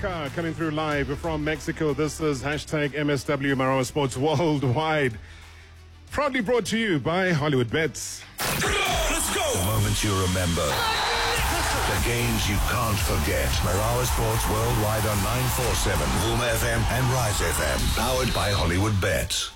Oscar coming through live from Mexico. This is hashtag MSW Marawa Sports Worldwide. Proudly brought to you by Hollywood Bets. Let's go! The moments you remember. The games you can't forget. Marawa Sports Worldwide on 947, Boom FM and Rise FM. Powered by Hollywood Bets.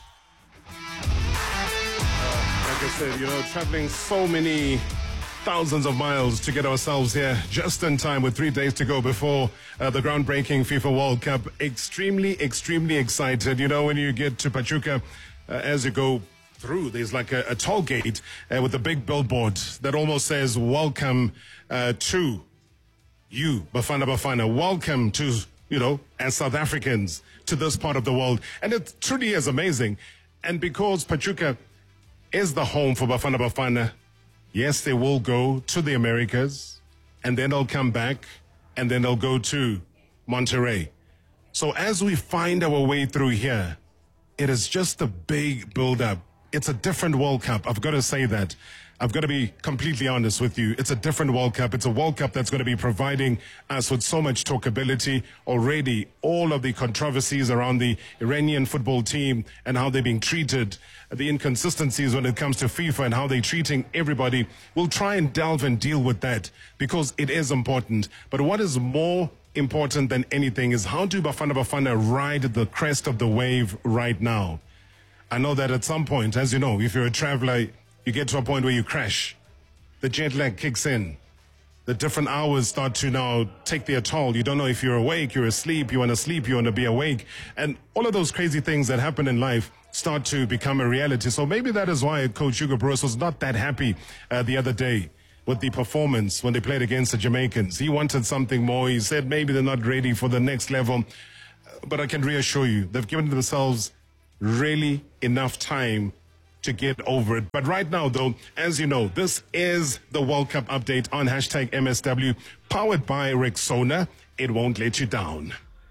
Like I said, traveling so many thousands of miles to get ourselves here just in time with 3 days to go before the groundbreaking FIFA World Cup. Extremely, extremely excited. When you get to Pachuca, as you go through, there's like a toll gate with a big billboard that almost says, welcome to you, Bafana Bafana. Welcome to, as South Africans, to this part of the world. And it truly is amazing. And because Pachuca is the home for Bafana Bafana, yes, they will go to the Americas, and then they'll come back, and then they'll go to Monterrey. So as we find our way through here, it is just a big build-up. It's a different World Cup. I've got to say that. I've got to be completely honest with you. It's a different World Cup. It's a World Cup that's going to be providing us with so much talkability already. All of the controversies around the Iranian football team and how they're being treated, the inconsistencies when it comes to FIFA and how they're treating everybody. We'll try and delve and deal with that because it is important. But what is more important than anything is how do Bafana Bafana ride the crest of the wave right now? I know that at some point, as you know, if you're a traveler, you get to a point where you crash. The jet lag kicks in. The different hours start to now take their toll. You don't know if you're awake, you're asleep, you want to sleep, you want to be awake. And all of those crazy things that happen in life start to become a reality. So maybe that is why Coach Hugo Broos was not that happy the other day with the performance when they played against the Jamaicans. He wanted something more. He said maybe they're not ready for the next level. But I can reassure you, they've given themselves really enough time to get over it. But right now, though, as you know, this is the World Cup update on hashtag MSW, powered by Rexona. It won't let you down.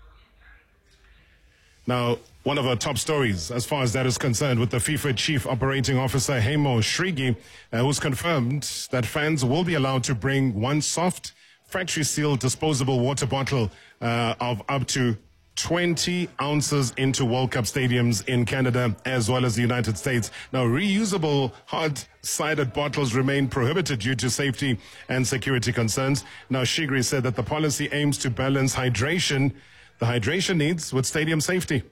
Now, one of our top stories, as far as that is concerned, with the FIFA Chief Operating Officer, Hemo Shrigi, who's confirmed that fans will be allowed to bring one soft, factory-sealed disposable water bottle of up to 20 ounces into World Cup stadiums in Canada as well as the United States. Now, reusable hard-sided bottles remain prohibited due to safety and security concerns. Now, Shigri said that the policy aims to balance the hydration needs with stadium safety.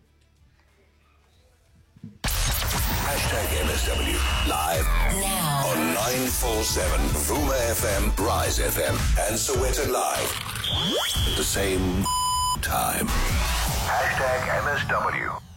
Hashtag MSW live now on 947 Vuma FM, Rise FM, and Sowetan Live at the same time. Hashtag MSW.